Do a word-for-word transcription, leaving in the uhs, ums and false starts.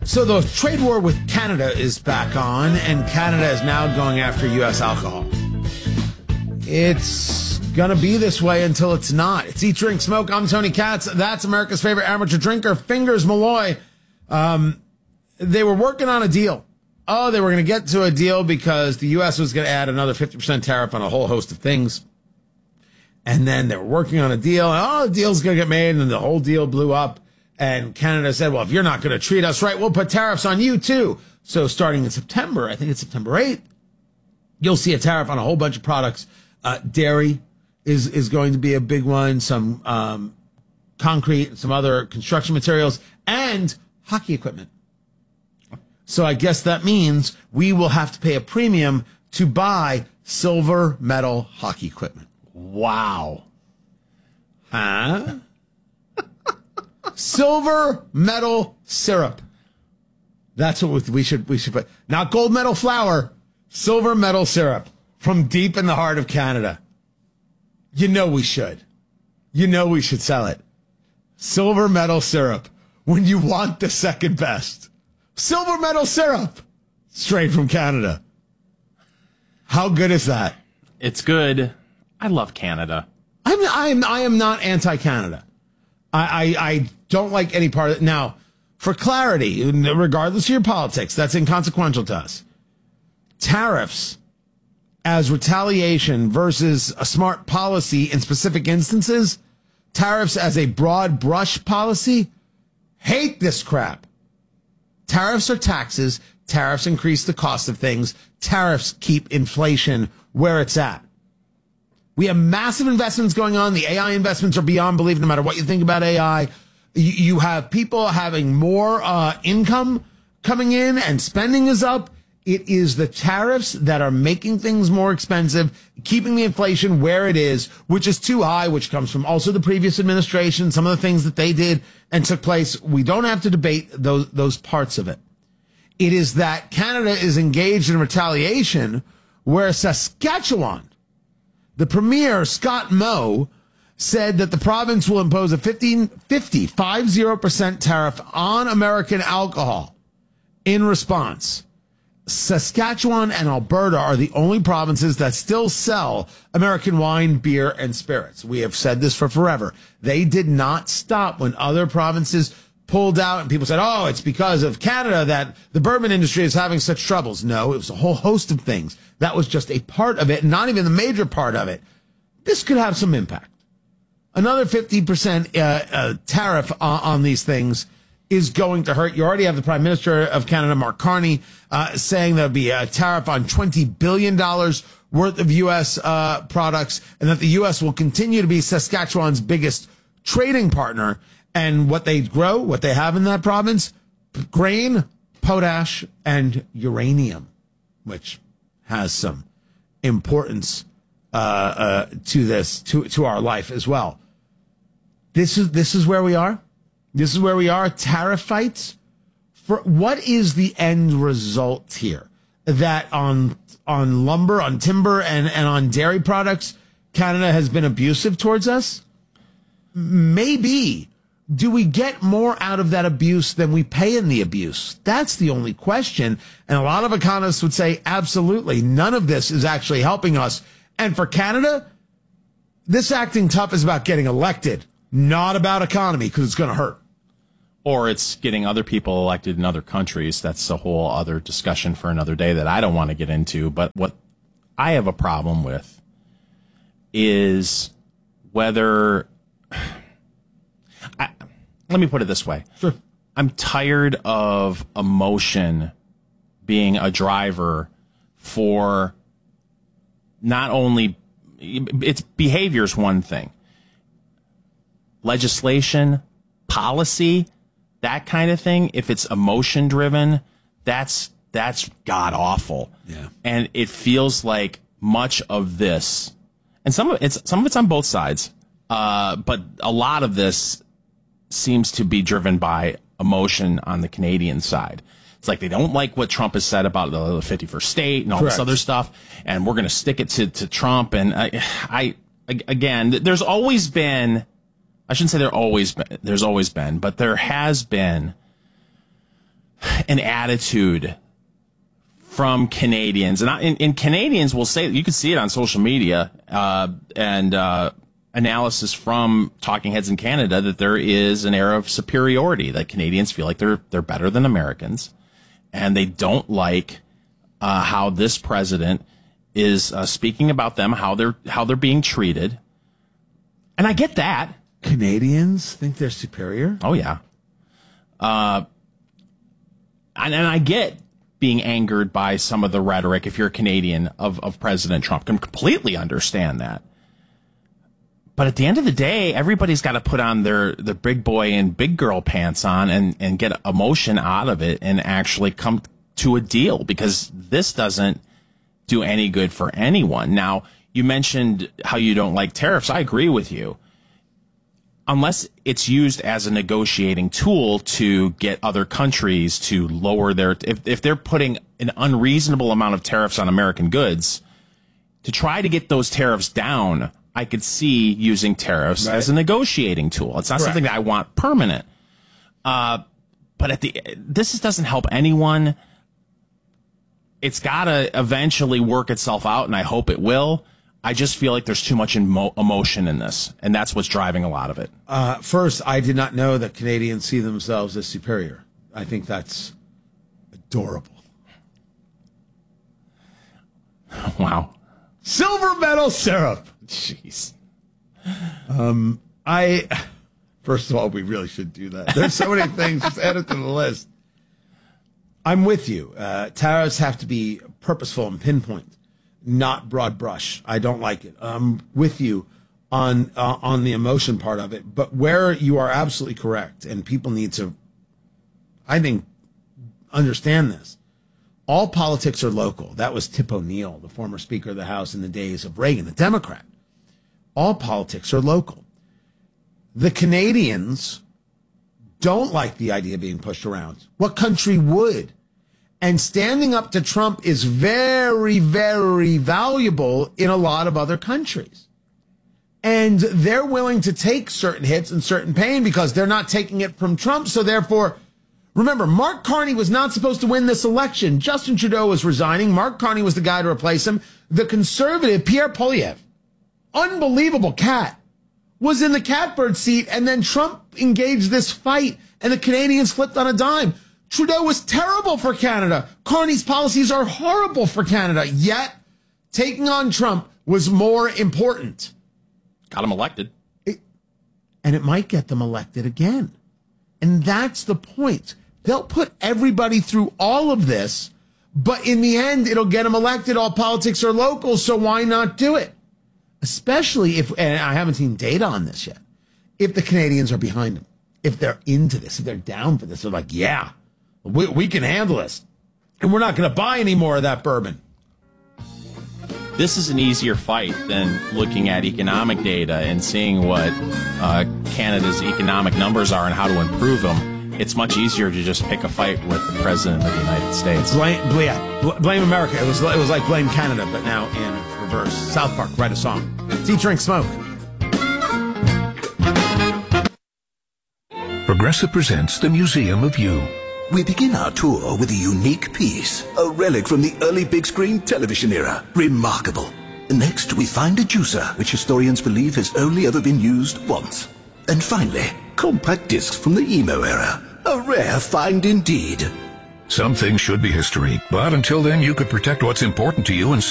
So the trade war with Canada is back on, and Canada is now going after U S alcohol. It's going to be this way until it's not. It's Eat, Drink, Smoke. I'm Tony Katz. That's America's favorite amateur drinker, Fingers Malloy. Um, they were working on a deal. Oh, they were going to get to a deal because the U S was going to add another fifty percent tariff on a whole host of things. And then they were working on a deal. Oh, the deal's going to get made, and then the whole deal blew up. And Canada said, well, if you're not going to treat us right, we'll put tariffs on you too. So starting in September, I think it's September eighth, you'll see a tariff on a whole bunch of products. Uh, dairy is, is going to be a big one, some um, concrete, some other construction materials, and hockey equipment. So I guess that means we will have to pay a premium to buy silver medal hockey equipment. Wow. Huh? Silver medal syrup. That's what we should we should put. Not gold medal flour, silver medal syrup from deep in the heart of Canada. You know we should. You know we should sell it. Silver medal syrup when you want the second best. Silver medal syrup straight from Canada. How good is that? It's good. I love Canada. I'm I'm I am not anti-Canada. I, I I don't like any part of it. Now, for clarity, regardless of your politics, that's inconsequential to us. Tariffs as retaliation versus a smart policy in specific instances, tariffs as a broad brush policy, hate this crap. Tariffs are taxes. Tariffs increase the cost of things. Tariffs keep inflation where it's at. We have massive investments going on. The A I investments are beyond belief, no matter what you think about A I. You, you have people having more uh, income coming in and spending is up. It is the tariffs that are making things more expensive, keeping the inflation where it is, which is too high, which comes from also the previous administration, some of the things that they did and took place. We don't have to debate those, those parts of it. It is that Canada is engaged in retaliation where Saskatchewan, the premier, Scott Moe, said that the province will impose a fifteen, fifty, fifty percent tariff on American alcohol in response. Saskatchewan and Alberta are the only provinces that still sell American wine, beer, and spirits. We have said this for forever. They did not stop when other provinces pulled out and people said, oh, it's because of Canada that the bourbon industry is having such troubles. No, it was a whole host of things. That was just a part of it, not even the major part of it. This could have some impact. Another fifty percent uh, uh, tariff on, on these things is going to hurt. You already have the Prime Minister of Canada, Mark Carney, uh, saying there'll be a tariff on twenty billion dollars worth of U S uh, products, and that the U S will continue to be Saskatchewan's biggest trading partner. And what they grow, what they have in that province, grain, potash, and uranium, which has some importance uh, uh, to this, to to our life as well. This is this is where we are. This is where we are. Tariff fights. For what is the end result here? That on on lumber, on timber, and and on dairy products, Canada has been abusive towards us. Maybe. Do we get more out of that abuse than we pay in the abuse? That's the only question. And a lot of economists would say, absolutely, none of this is actually helping us. And for Canada, this acting tough is about getting elected, not about economy, because it's going to hurt. Or it's getting other people elected in other countries. That's a whole other discussion for another day that I don't want to get into. But what I have a problem with is whether... I, let me put it this way. Sure. I'm tired of emotion being a driver for not only its behavior is one thing. Legislation, policy, that kind of thing, if it's emotion driven, that's that's god awful. Yeah. And it feels like much of this, and some of it's some of it's on both sides, uh, but a lot of this seems to be driven by emotion on the Canadian side. It's like they don't like what Trump has said about the fifty-first state and all Correct. this other stuff, and we're going to stick it to, to Trump. And I, I, again, there's always been, I shouldn't say there always been, there's always been, but there has been an attitude from Canadians, and, I, and, and Canadians will say, you can see it on social media uh, and uh, analysis from talking heads in Canada, that there is an air of superiority, that Canadians feel like they're they're better than Americans, and they don't like uh, how this president is uh, speaking about them, how they're how they're being treated, and I get that. Canadians think they're superior? Oh yeah, uh, and, and I get being angered by some of the rhetoric, if you're a Canadian, of, of President Trump. Can completely understand that. But at the end of the day, everybody's got to put on their, their big boy and big girl pants on and, and get emotion out of it and actually come to a deal, because this doesn't do any good for anyone. Now, you mentioned how you don't like tariffs. I agree with you. Unless it's used as a negotiating tool to get other countries to lower their, if, if they're putting an unreasonable amount of tariffs on American goods, to try to get those tariffs down, I could see using tariffs right. as a negotiating tool. It's not Correct. something that I want permanent. Uh, but at the, this doesn't help anyone. It's got to eventually work itself out, and I hope it will. I just feel like there's too much emo- emotion in this, and that's what's driving a lot of it. Uh, first, I did not know that Canadians see themselves as superior. I think that's adorable. Wow. Silver medal syrup. Jeez. Um, I, first of all, we really should do that. There's so many things. Just add it to the list. I'm with you. Uh, tariffs have to be purposeful and pinpoint, not broad brush. I don't like it. I'm with you on uh, on the emotion part of it, but where you are absolutely correct, and people need to, I think, understand this. All politics are local. That was Tip O'Neill, the former Speaker of the House in the days of Reagan, a Democrat. All politics are local. The Canadians don't like the idea of being pushed around. What country would? And standing up to Trump is very, very valuable in a lot of other countries. And they're willing to take certain hits and certain pain because they're not taking it from Trump. So therefore, remember, Mark Carney was not supposed to win this election. Justin Trudeau was resigning. Mark Carney was the guy to replace him. The conservative, Pierre Poilievre, unbelievable cat, was in the catbird seat. And then Trump engaged this fight and the Canadians flipped on a dime. Trudeau was terrible for Canada. Carney's policies are horrible for Canada. Yet, taking on Trump was more important. Got him elected. It, and it might get them elected again. And that's the point. They'll put everybody through all of this, but in the end, it'll get them elected. All politics are local, so why not do it? Especially if, and I haven't seen data on this yet, if the Canadians are behind them, if they're into this, if they're down for this, they're like, yeah, we, we can handle this. And we're not going to buy any more of that bourbon. This is an easier fight than looking at economic data and seeing what uh, Canada's economic numbers are and how to improve them. It's much easier to just pick a fight with the President of the United States. Blame, yeah, blame America. It was, it was like blame Canada, but now in reverse. South Park, write a song. Eat, drink, smoke. Progressive presents the Museum of You. We begin our tour with a unique piece, a relic from the early big screen television era. Remarkable. Next, we find a juicer, which historians believe has only ever been used once. And finally, compact discs from the emo era. A rare find indeed. Some things should be history, but until then you could protect what's important to you and